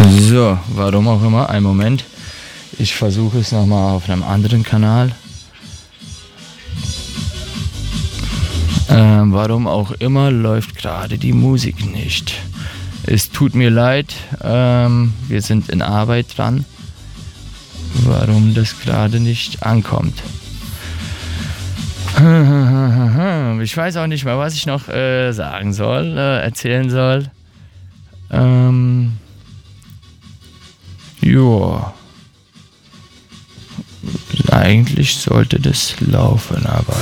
So, warum auch immer, einen Moment. Ich versuche es nochmal auf einem anderen Kanal. Warum auch immer läuft gerade die Musik nicht. Es tut mir leid, wir sind in Arbeit dran. Warum das gerade nicht ankommt. Ich weiß auch nicht mal, was ich noch sagen soll, erzählen soll. Ja. Eigentlich sollte das laufen, aber